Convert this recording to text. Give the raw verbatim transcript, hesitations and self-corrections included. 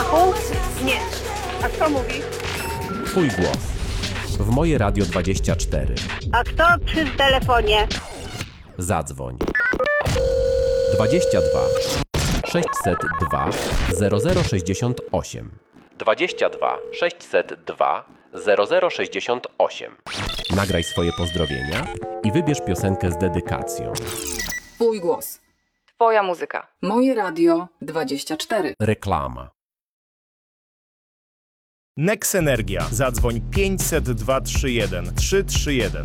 fachu? Nie. A kto mówi? Twój głos. W Moje Radio dwadzieścia cztery. A kto przy telefonie? Zadzwoń. dwadzieścia dwa sześćset dwa zero zero sześćdziesiąt osiem. dwadzieścia dwa sześćset dwa zero zero sześćdziesiąt osiem. Nagraj swoje pozdrowienia i wybierz piosenkę z dedykacją. Twój głos. Twoja muzyka. Moje Radio dwadzieścia cztery. Reklama. Nex Energia. Zadzwoń pięćset dwa trzy jeden trzy trzy jeden.